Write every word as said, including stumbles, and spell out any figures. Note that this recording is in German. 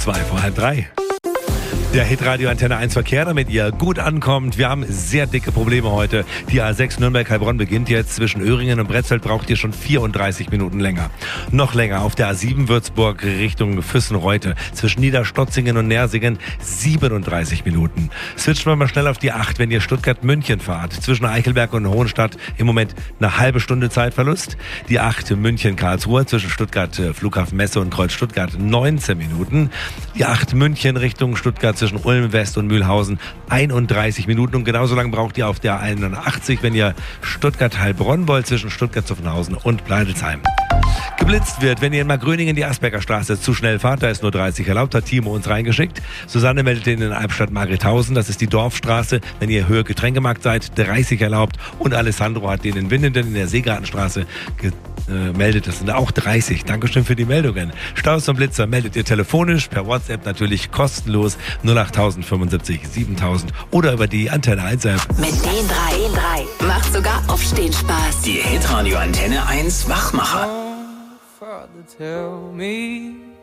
zwei vor halb drei. Der Hitradio Antenne eins Verkehr, damit ihr gut ankommt. Wir haben sehr dicke Probleme heute. Die A sechs Nürnberg-Heilbronn beginnt jetzt. Zwischen Öhringen und Bretzfeld braucht ihr schon vierunddreißig Minuten länger. Noch länger auf der A sieben Würzburg Richtung Füssen-Reute. Zwischen Niederstotzingen und Nersingen siebenunddreißig Minuten. Switchen wir mal schnell auf die acht, wenn ihr Stuttgart-München fahrt. Zwischen Eichelberg und Hohenstadt im Moment eine halbe Stunde Zeitverlust. Die acht München-Karlsruhe zwischen Stuttgart Flughafen Messe und Kreuz Stuttgart neunzehn Minuten. Die acht München Richtung Stuttgart zwischen Ulm West und Mühlhausen einunddreißig Minuten. Und genauso lange braucht ihr auf der einundachtzig, wenn ihr Stuttgart-Heilbronn wollt, zwischen Stuttgart-Zuffenhausen und Bleidelsheim. Geblitzt wird, wenn ihr in Markgröningen die Asperger Straße zu schnell fahrt, da ist nur dreißig erlaubt, hat Timo uns reingeschickt. Susanne meldet in Albstadt Margrethausen, das ist die Dorfstraße, wenn ihr Höhe Getränkemarkt seid, dreißig erlaubt. Und Alessandro hat den in Winnenden in der Seegartenstraße gemeldet, das sind auch dreißig. Dankeschön für die Meldungen. Staus und Blitzer meldet ihr telefonisch, per WhatsApp natürlich kostenlos null acht fünfundsiebzig siebentausend oder über die Antenne eins App. Mit den drei, den drei macht sogar Aufstehen Spaß. Die Hitradio Antenne eins Wachmacher. Father, tell me